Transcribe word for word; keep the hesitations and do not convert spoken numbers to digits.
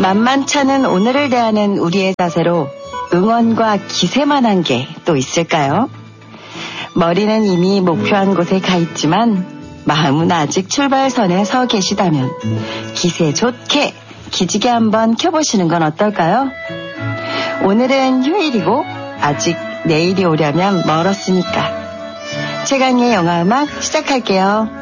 만만찮은 오늘을 대하는 우리의 자세로 응원과 기세만한 게 또 있을까요? 머리는 이미 목표한 곳에 가 있지만 마음은 아직 출발선에 서 계시다면 기세 좋게 기지개 한번 켜보시는 건 어떨까요? 오늘은 휴일이고 아직 내일이 오려면 멀었으니까. 최강의 영화음악 시작할게요.